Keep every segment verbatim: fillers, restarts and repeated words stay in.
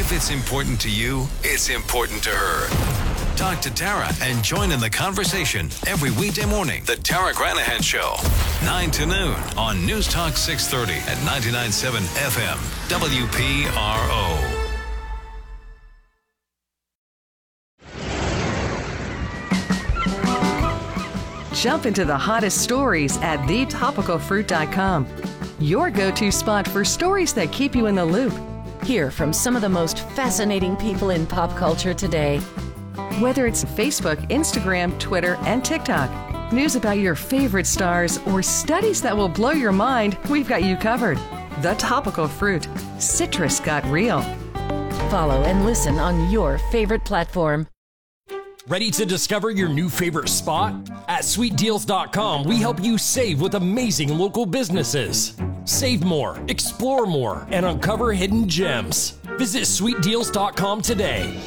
If it's important to you, it's important to her. Talk to Tara and join in the conversation every weekday morning. The Tara Granahan Show, nine to noon on News Talk six thirty at ninety-nine point seven F M, W P R O. Jump into the hottest stories at the topical fruit dot com. Your go-to spot for stories that keep you in the loop. Hear from some of the most fascinating people in pop culture today. Whether it's Facebook, Instagram, Twitter, and TikTok, news about your favorite stars, or studies that will blow your mind, we've got you covered. The Topical Fruit. Citrus got real. Follow and listen on your favorite platform. Ready to discover your new favorite spot? At sweet deals dot com, we help you save with amazing local businesses. Save more, explore more, and uncover hidden gems. Visit sweet deals dot com today.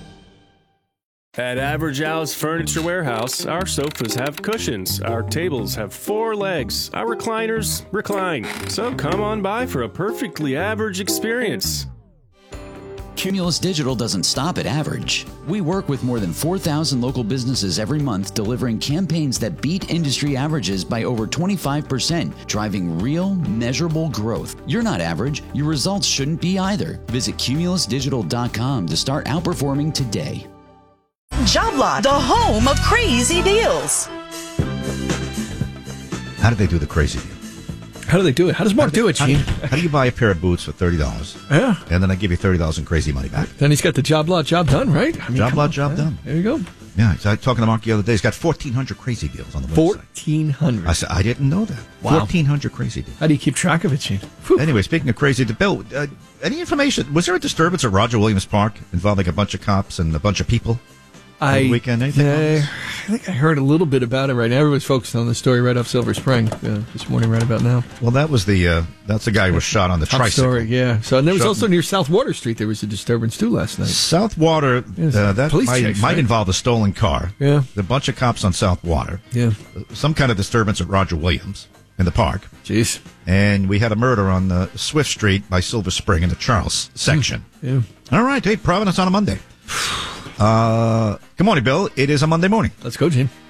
At Average Al's Furniture Warehouse, our sofas have cushions, our tables have four legs, our recliners recline. So come on by for a perfectly average experience. Cumulus Digital doesn't stop at average. We work with more than four thousand local businesses every month, delivering campaigns that beat industry averages by over twenty-five percent, driving real, measurable growth. You're not average. Your results shouldn't be either. Visit cumulus digital dot com to start outperforming today. JobLot, the home of crazy deals. How did they do the crazy deal? How do they do it? How does Mark how do, do it, Gene? How, how do you buy a pair of boots for thirty dollars? Yeah. And then I give you thirty dollars in crazy money back. Then he's got the job lot job done, right? I mean, job lot on. job yeah. done. There you go. Yeah, so I was talking to Mark the other day. He's got fourteen hundred crazy deals on the website. fourteen hundred. I said, I didn't know that. Wow. fourteen hundred crazy deals. How do you keep track of it, Gene? Whew. Anyway, speaking of crazy, Bill, uh, any information? Was there a disturbance at Roger Williams Park involving a bunch of cops and a bunch of people? I, the weekend, anything uh, I think I heard a little bit about it right now. Everybody's focused on the story right off Silver Spring uh, this morning, right about now. Well, that was the uh, that's the guy who was shot on the Top tricycle. Story, yeah. So and there was shot also near South Water Street. There was a disturbance too last night. South Water, uh, that might, chase, might right? involve a stolen car. Yeah, a bunch of cops on South Water. Yeah, some kind of disturbance at Roger Williams in the park. Jeez. And we had a murder on uh, Swift Street by Silver Spring in the Charles section. Yeah. All right, hey, Providence on a Monday. Uh, good morning, Bill. It is a Monday morning. Let's go, Gene.